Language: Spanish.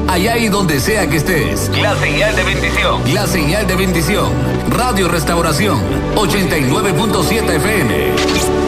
allá y donde sea que estés. La señal de bendición. La señal de bendición. Radio Restauración 89.7 FM.